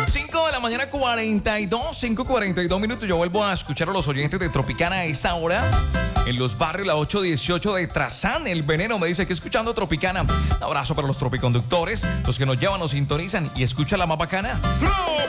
5 de la mañana, 5:42 minutos. Yo vuelvo a escuchar a los oyentes de Tropicana a esta hora. En los barrios, la 818 de Trazán, El Veneno me dice que escuchando Tropicana. Un abrazo para los tropiconductores, los que nos llevan, nos sintonizan y escuchan la más bacana.